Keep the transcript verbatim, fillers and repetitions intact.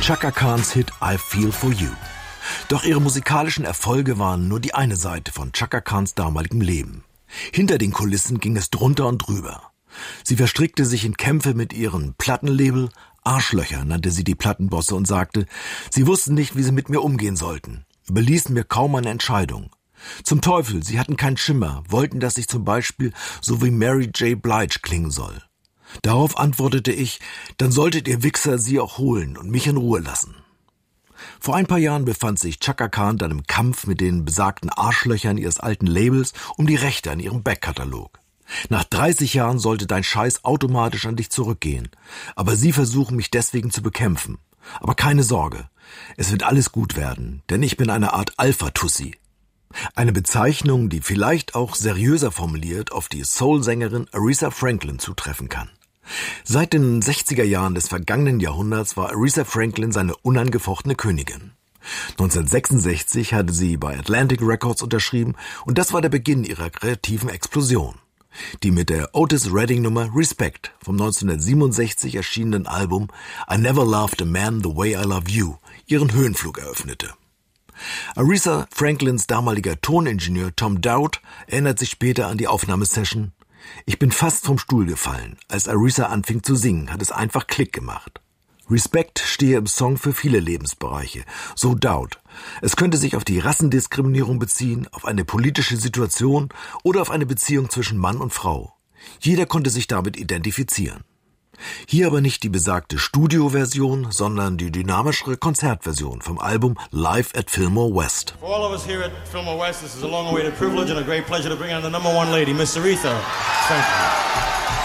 Chaka Khans Hit I Feel For You. Doch ihre musikalischen Erfolge waren nur die eine Seite von Chaka Khans damaligem Leben. Hinter den Kulissen ging es drunter und drüber. Sie verstrickte sich in Kämpfe mit ihrem Plattenlabel, Arschlöcher nannte sie die Plattenbosse und sagte, sie wussten nicht, wie sie mit mir umgehen sollten, überließen mir kaum eine Entscheidung. Zum Teufel, sie hatten keinen Schimmer, wollten, dass ich zum Beispiel so wie Mary J. Blige klingen soll. Darauf antwortete ich, dann solltet ihr Wichser sie auch holen und mich in Ruhe lassen. Vor ein paar Jahren befand sich Chaka Khan dann im Kampf mit den besagten Arschlöchern ihres alten Labels um die Rechte an ihrem Backkatalog. Nach dreißig Jahren sollte dein Scheiß automatisch an dich zurückgehen, aber sie versuchen mich deswegen zu bekämpfen. Aber keine Sorge, es wird alles gut werden, denn ich bin eine Art Alpha-Tussi. Eine Bezeichnung, die vielleicht auch seriöser formuliert auf die Soul-Sängerin Aretha Franklin zutreffen kann. Seit den sechziger Jahren des vergangenen Jahrhunderts war Aretha Franklin seine unangefochtene Königin. neunzehnhundertsechsundsechzig hatte sie bei Atlantic Records unterschrieben und das war der Beginn ihrer kreativen Explosion, die mit der Otis Redding-Nummer Respect vom neunzehnhundertsiebenundsechzig erschienenen Album I Never Loved a Man the Way I Love You ihren Höhenflug eröffnete. Aretha Franklins damaliger Toningenieur Tom Dowd erinnert sich später an die Aufnahmesession: Ich bin fast vom Stuhl gefallen. Als Aretha anfing zu singen, hat es einfach Klick gemacht. Respect stehe im Song für viele Lebensbereiche, so Dowd. Es könnte sich auf die Rassendiskriminierung beziehen, auf eine politische Situation oder auf eine Beziehung zwischen Mann und Frau. Jeder konnte sich damit identifizieren. Hier aber nicht die besagte Studioversion, sondern die dynamischere Konzertversion vom Album Live at Fillmore West. For all of us here at Fillmore West, this is a long-awaited privilege and a great pleasure to bring on the number one lady, Miss Aretha. Thank you.